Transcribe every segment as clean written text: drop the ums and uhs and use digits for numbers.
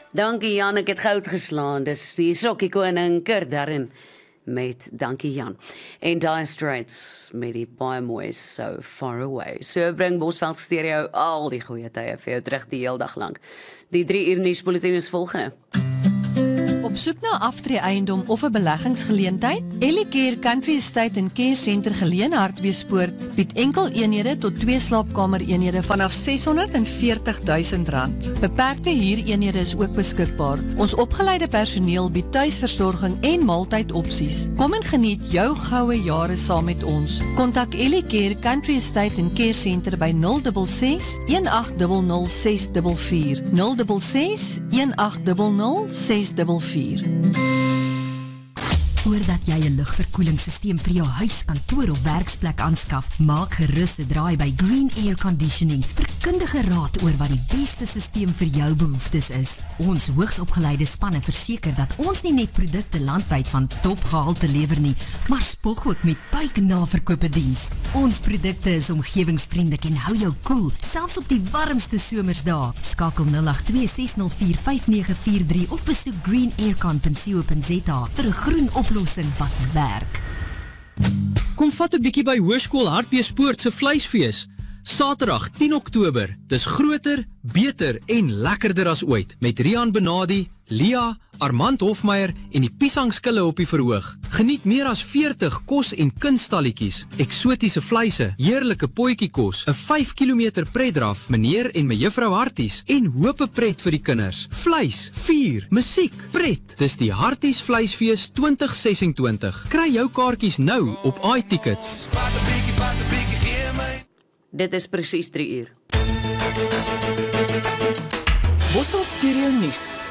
Dankie Jan, ek het goud geslaan. Dis die sokkie koning Kurt Darren met Dankie Jan. En Dire Straits met die baie mooi So Far Away. So bring Bosveld Stereo al die goeie tye vir jou terug die heel dag lank. Die 3 uur nuusbulletin is volgende. Op soek na aftreeeiendom of 'n beleggingsgeleentheid? Ellicare Country Estate en Care Center geleë Hartbeespoort bied enkel eenhede tot 2 slaapkamereenhede vanaf R640,000. Beperkte huureenhede is ook beskikbaar. Ons opgeleide personeel bied tuisversorging en maaltydopsies. Kom en geniet jou goue jare saam met ons. Kontak Ellicare Country Estate en Care Center by 066 1800 644 066 1800 644. Voordat jy 'n lugverkoelingssysteem vir jou huis, kantoor of werksplek aanskaf, maak gerus 'n draai by Green Air Conditioning vir kundige raad oor wat die beste systeem vir jou behoeftes is. Ons hoogsopgeleide spanne verseker dat ons nie net produkte landwyd van topgehalte lewer nie, maar spog ook met buiknaverkope diens. Ons produkte is omgewingsvriendelik en hou jou koel, selfs op die warmste somersdae. Skakel 082 604 5943 of besoek greenaircon.co.za vir 'n groen oplossing wat werk. Kom vat 'n bietjie by Hoërskool Hartbeespoort se vleisfees. Saterdag 10 Oktober. Dis groter, beter en lekkerder as ooit met Rian Benadi, Lia, Armand Hofmeyer en die piesangskille op die verhoog. Geniet meer as 40 kos- en kunstalletjies, eksotiese vleise, heerlike potjiekos, 'n 5 km pretdraf, meneer en mejuffrou Harties en hope pret vir die kinders. Vleis, vuur, musiek, pret. Dis die Harties Vleisfees 2026. Kry jou kaartjies nou op iTickets. Dit is presies 3 uur. Bosveld Stereo nuus.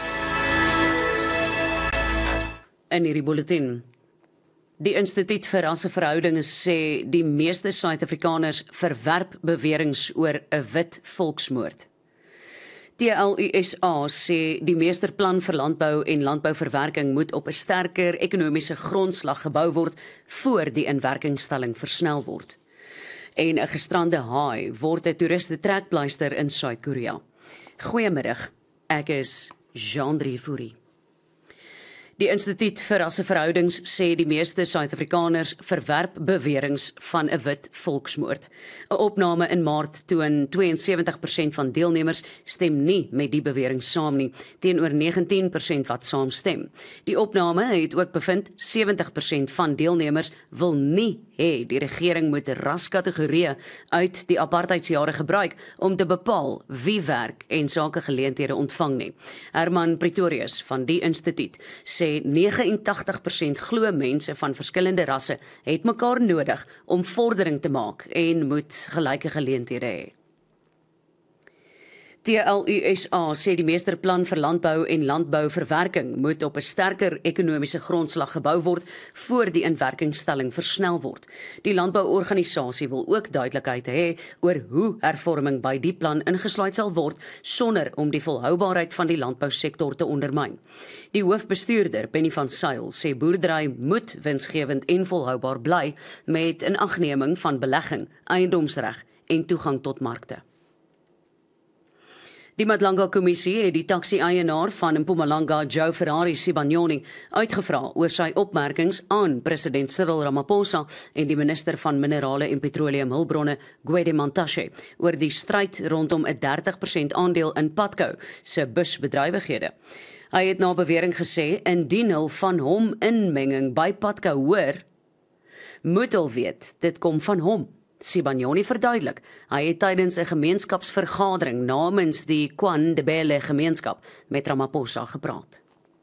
In hierdie bulletin. Die Instituut vir Rasseverhoudinge sê die meeste Suid-Afrikaners verwerp beweringe oor 'n wit volksmoord. TLUSA sê die meesterplan vir landbou en landbouverwerking moet op 'n sterker ekonomiese grondslag gebou word voor die inwerkingstelling versnel word. En 'n gestrande haai word 'n toeriste trekpleister in Suid-Korea. Goeiemiddag, ek is Jean-Drie Fourie. Die Instituut vir Rasseverhoudings sê die meeste Suid-Afrikaners verwerp beweringe van 'n wit volksmoord. 'n Opname in Maart toon 72% van deelnemers stem nie met die bewering saam nie, teenoor 19% wat saamstem. Die opname het ook bevind 70% van deelnemers wil nie hê die regering moet raskategorieë uit die apartheidsjare gebruik om te bepaal wie werk en sakegeleenthede ontvang nie. Herman Pretorius van die instituut sê 89% glo mense van verskillende rasse het mekaar nodig om vordering te maak en moet gelyke geleenthede hê. TLUSA sê die meesterplan vir landbou en landbouverwerking moet op 'n sterker ekonomiese grondslag gebou word voor die inwerkingstelling versnel word. Die landbouorganisasie wil ook duidelikheid hê oor hoe hervorming by die plan ingesluit sal word sonder om die volhoubaarheid van die landbousektor te ondermyn. Die hoofbestuurder Penny van Sail sê boerdery moet winsgewend en volhoubaar bly met inagneming van belegging, eiendomsreg en toegang tot markte. Die Madlanga Kommissie het die taxi-eienaar van Mpumalanga, Joe Ferrari Sibanyoni, uitgevra oor sy opmerkings aan president Cyril Ramaphosa en die minister van Minerale en Petroleumhulpbronne, Gwede Mantashe, oor die stryd rondom 'n 30% aandeel in Patco se busbedrywighede. Hy het na bewering gesê, indien hulle van hom inmenging by Patco hoor, moet hulle weet, dit kom van hom. Sibanyoni verduidelik, hy het tydens 'n gemeenskapsvergadering namens die KwaNdebele gemeenskap met Ramaphosa gepraat.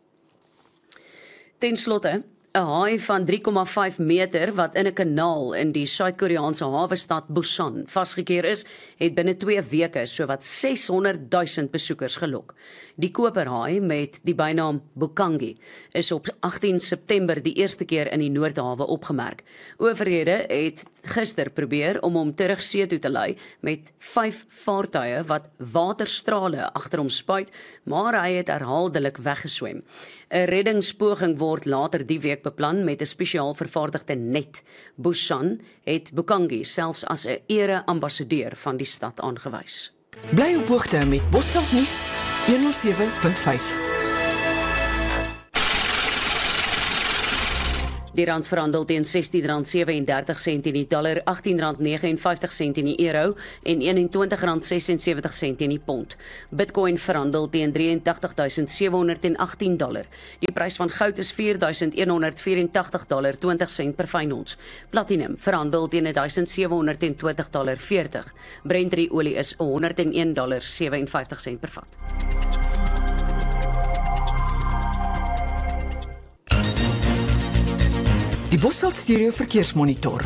Ten slotte, 'n haai van 3,5 meter wat in 'n kanaal in die Suid-Koreaanse hawestad Busan vasgekeer is, het binne 2 weke sowat 600,000 besoekers gelok. Die koperhaai met die bynaam Bukangi is op 18 September die eerste keer in die Noordhawe opgemerk. Owerhede het gister probeer om hom terug see toe te lei met 5 vaartuie wat waterstrale agter hom spuit, maar hy het herhaaldelik weggeswem. 'n Reddingspoging word later die week beplan met 'n spesiaal vervaardigde net. Busan het Bukangi selfs as 'n ere-ambassadeur van die stad aangewys. Bly op hoogte met Bosveld nuus 107.5. Die rand verhandel teen R16.37 in die dollar, R18.59 in die euro en R21.76 in die pond. Bitcoin verhandel teen $83,718. Die prys van goud is $4.184.20 per fyn ons. Platinum verhandel teen $1,720.40. Brent olie is $101.57 per vat. Die Bosveld Stereo Verkeersmonitor.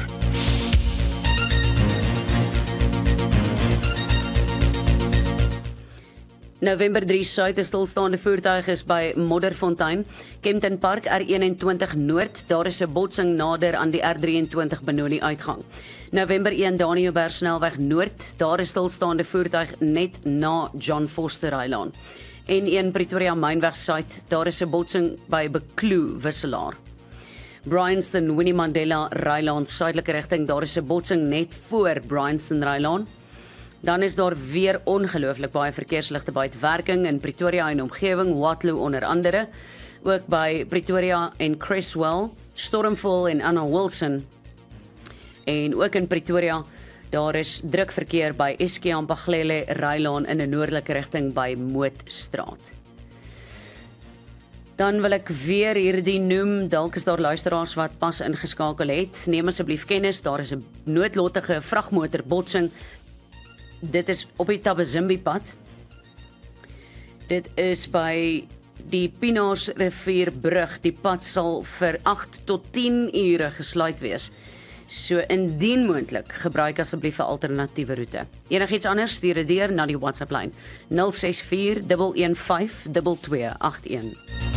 November 3 Suid, 'n stilstaande voertuig is by Modderfontein, Kempton Park R21 Noord, daar is 'n botsing nader aan die R23 Benoni uitgang. November 1 Daniëlberg Snelweg Noord, daar is stilstaande voertuig net na John Foster Eiland. En 1 Pretoria Mynweg Suid, daar is 'n botsing by Bekloo Wisselaar. Bryanston Winnie Mandela Rylaan suidelike rigting, daar is 'n botsing net voor Bryanston Rylaan. Dan is daar weer ongelooflik baie verkeersligte by werking in Pretoria en omgewing, Waterloo onder andere, ook by Pretoria en Cresswell, Stormville en Anna Wilson. En ook in Pretoria, daar is druk verkeer by Eskeampaghlele Rylaan in 'n noordelike rigting by Mootstraat. Dan wil ek weer hierdie noem, dalk is daar luisteraars wat pas ingeskakel het. Neem asseblief kennis, daar is 'n noodlottige vragmotorbotsing. Dit is op die Tabazimbi pad. Dit is by die Pinaars Rivierbrug. Die pad sal vir 8 tot 10 ure gesluit wees. So indien moontlik, gebruik asseblief 'n alternatiewe roete. Enigiets anders, stuur dit deur na die WhatsApp lyn 064 115 2281.